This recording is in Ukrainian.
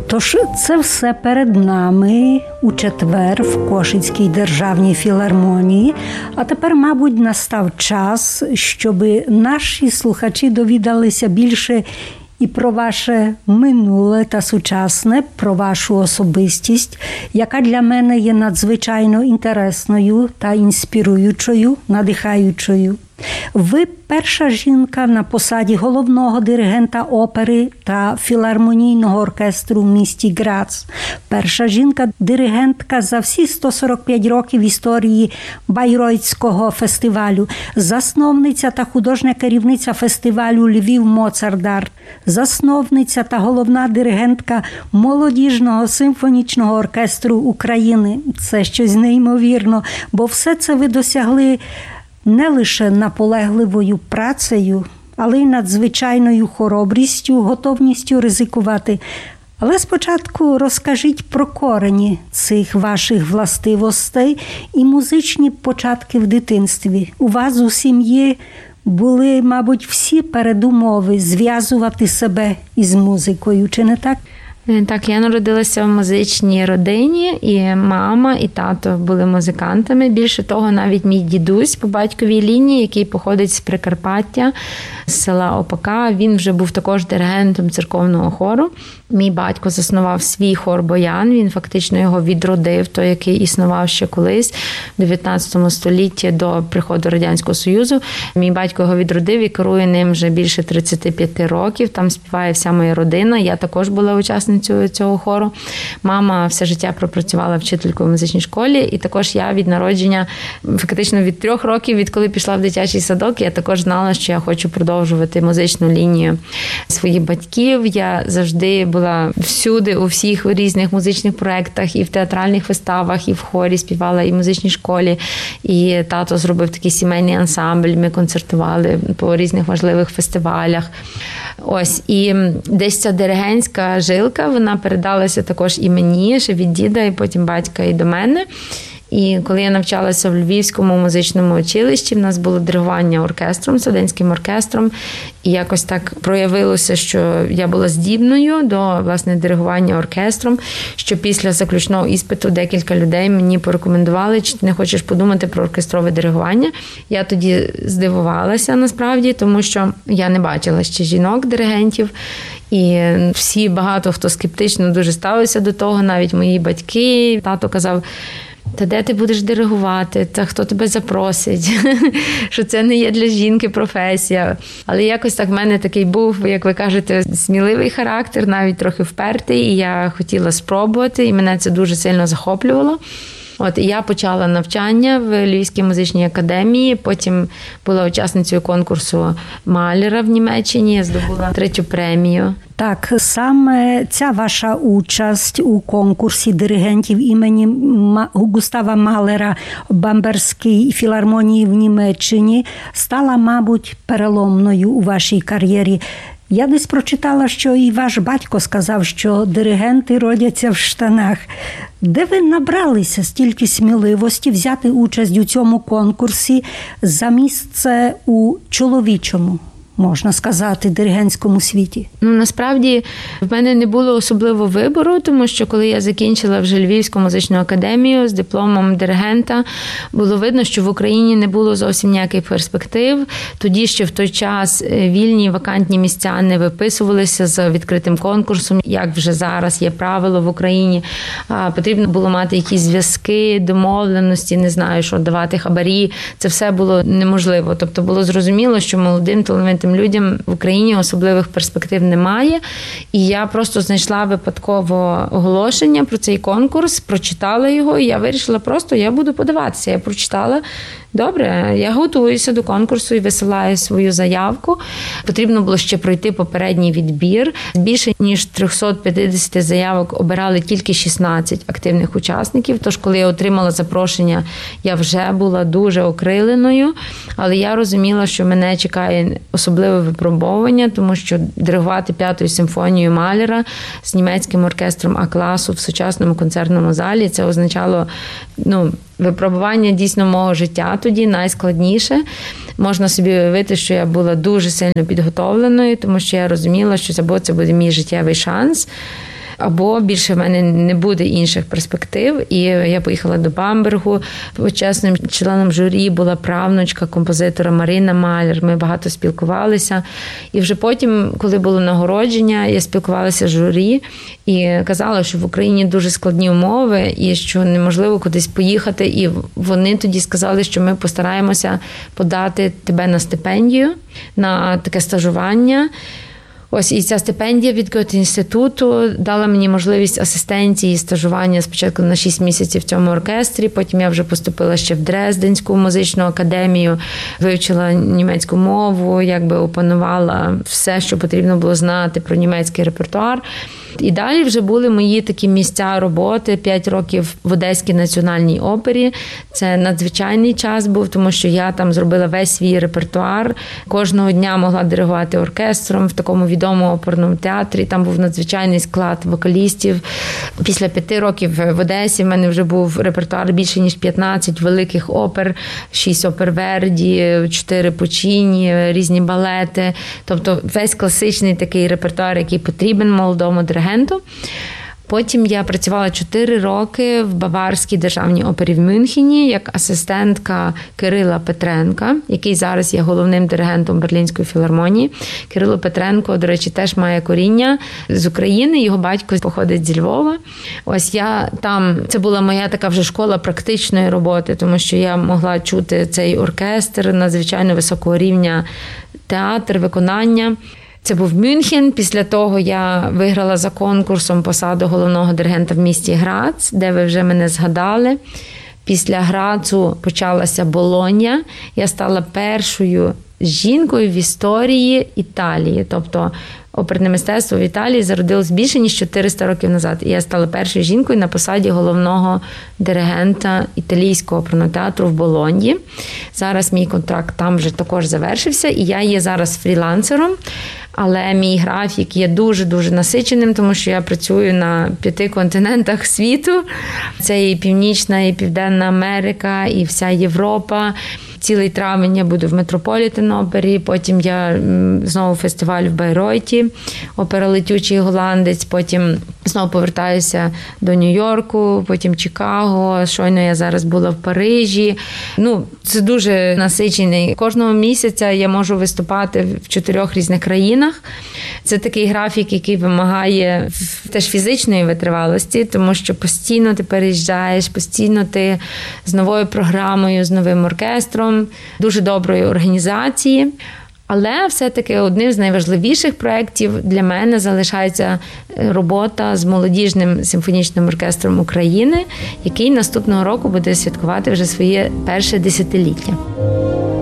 Тож це все перед нами у четвер в Кошицькій державній філармонії. А тепер, мабуть, настав час, щоб наші слухачі довідалися більше і про ваше минуле та сучасне, про вашу особистість, яка для мене є надзвичайно інтересною та інспіруючою, надихаючою. Ви перша жінка на посаді головного диригента опери та філармонійного оркестру в місті Грац. Перша жінка-диригентка за всі 145 років історії Байройтського фестивалю. Засновниця та художня керівниця фестивалю Львів Моцарт-Арт. Засновниця та головна диригентка молодіжного симфонічного оркестру України. Це щось неймовірно, бо все це ви досягли не лише наполегливою працею, але й надзвичайною хоробрістю, готовністю ризикувати. Але спочатку розкажіть про корені цих ваших властивостей і музичні початки в дитинстві. У вас у сім'ї були, мабуть, всі передумови зв'язувати себе із музикою, чи не так? Так, я народилася в музичній родині, і мама, і тато були музикантами. Більше того, навіть мій дідусь по батьковій лінії, який походить з Прикарпаття, з села Опака, він вже був також диригентом церковного хору. Мій батько заснував свій хор «Боян», він фактично його відродив, той, який існував ще колись, в 19 столітті до приходу Радянського Союзу. Мій батько його відродив і керує ним вже більше 35 років, там співає вся моя родина, я також була учасницею цього хору. Мама все життя пропрацювала вчителькою в музичній школі, і також я від народження, фактично від 3 років, відколи пішла в дитячий садок, я також знала, що я хочу продовжувати музичну лінію своїх батьків. Я завжди була всюди, у всіх різних музичних проєктах, і в театральних виставах, і в хорі співала, і в музичній школі. І тато зробив такий сімейний ансамбль, ми концертували по різних важливих фестивалях. Ось, і десь ця диригентська жилка, вона передалася також і мені, ще від діда, і потім батька, і до мене. І коли я навчалася в Львівському музичному училищі, в нас було диригування оркестром, студентським оркестром, і якось так проявилося, що я була здібною до, власне, диригування оркестром, що після заключного іспиту декілька людей мені порекомендували, чи ти не хочеш подумати про оркестрове диригування. Я тоді здивувалася, насправді, тому що я не бачила ще жінок-диригентів, і багато хто скептично дуже ставився до того, навіть мої батьки. Тато казав: та де ти будеш диригувати, та хто тебе запросить, що це не є для жінки професія. Але якось так в мене такий був, як ви кажете, сміливий характер, навіть трохи впертий, і я хотіла спробувати, і мене це дуже сильно захоплювало. І я почала навчання в Львівській музичній академії, потім була учасницею конкурсу Малера в Німеччині, я здобула 3-ю премію. Так, саме ця ваша участь у конкурсі диригентів імені Густава Малера в Бамберській філармонії в Німеччині стала, мабуть, переломною у вашій кар'єрі. Я десь прочитала, що і ваш батько сказав, що диригенти родяться в штанах. Де ви набралися стільки сміливості взяти участь у цьому конкурсі за місце у чоловічому, можна сказати, диригентському світі? Насправді, в мене не було особливо вибору, тому що коли я закінчила вже Львівську музичну академію з дипломом диригента, було видно, що в Україні не було зовсім ніяких перспектив. Тоді ще в той час вільні вакантні місця не виписувалися з відкритим конкурсом, як вже зараз є правило в Україні. Потрібно було мати якісь зв'язки, домовленості, не знаю, що давати хабарі. Це все було неможливо. Тобто було зрозуміло, що молодим талановитим людям в Україні особливих перспектив немає. І я просто знайшла випадково оголошення про цей конкурс, прочитала його, і я вирішила просто, я буду подаватися. Я прочитала: добре, я готуюся до конкурсу і висилаю свою заявку. Потрібно було ще пройти попередній відбір. Більше ніж 350 заявок обирали тільки 16 активних учасників. Тож, коли я отримала запрошення, я вже була дуже окриленою. Але я розуміла, що мене чекає особливе випробовування, тому що диригувати 5-ю симфонію Малера з німецьким оркестром А-класу в сучасному концертному залі, це означало, випробування дійсно мого життя тоді, найскладніше. Можна собі уявити, що я була дуже сильно підготовленою, тому що я розуміла, що це буде мій життєвий шанс. або більше в мене не буде інших перспектив. І я поїхала до Бамбергу. Почесним членом журі була правнучка композитора Марина Маляр. Ми багато спілкувалися. І вже потім, коли було нагородження, я спілкувалася з журі і казала, що в Україні дуже складні умови і що неможливо кудись поїхати. І вони тоді сказали, що ми постараємося подати тебе на стипендію, на таке стажування. Ось, і ця стипендія від Гьоте-інституту дала мені можливість асистенції і стажування спочатку на 6 місяців в цьому оркестрі, потім я вже поступила ще в Дрезденську музичну академію, вивчила німецьку мову, опанувала все, що потрібно було знати про німецький репертуар. І далі вже були мої такі місця роботи, 5 років в Одеській національній опері. Це надзвичайний час був, тому що я там зробила весь свій репертуар. Кожного дня могла диригувати оркестром в такому відомому оперному театрі. Там був надзвичайний склад вокалістів. Після 5 років в Одесі в мене вже був репертуар більше, ніж 15 великих опер, 6 опер Верді, 4 Пучіні, різні балети. Тобто весь класичний такий репертуар, який потрібен молодому диригенту. Потім я працювала 4 роки в Баварській державній опері в Мюнхені як асистентка Кирила Петренка, який зараз є головним диригентом Берлінської філармонії. Кирило Петренко, до речі, теж має коріння з України, його батько походить зі Львова. Ось я там, це була моя така вже школа практичної роботи, тому що я могла чути цей оркестр надзвичайно високого рівня, театр, виконання. Це був Мюнхен. Після того я виграла за конкурсом посаду головного диригента в місті Грац, де ви вже мене згадали. Після Грацу почалася Болонья. Я стала першою жінкою в історії Італії. Тобто оперне мистецтво в Італії зародилось більше, ніж 400 років назад. І я стала першою жінкою на посаді головного диригента італійського оперного театру в Болоньї. Зараз мій контракт там вже також завершився, і я є зараз фрілансером. Але мій графік є дуже-дуже насиченим, тому що я працюю на 5 континентах світу. Це і Північна, і Південна Америка, і вся Європа. Цілий травень я буду в Метрополітен-опері, потім я знову фестиваль в Байройті, опера «Летючий голландець», потім знову повертаюся до Нью-Йорку, потім Чикаго, щойно я зараз була в Парижі. Це дуже насичений. Кожного місяця я можу виступати в 4 різних країнах. Це такий графік, який вимагає теж фізичної витривалості, тому що постійно ти переїжджаєш, постійно ти з новою програмою, з новим оркестром, дуже доброї організації. Але все-таки одним з найважливіших проєктів для мене залишається робота з молодіжним симфонічним оркестром України, який наступного року буде святкувати вже своє перше 10-ліття.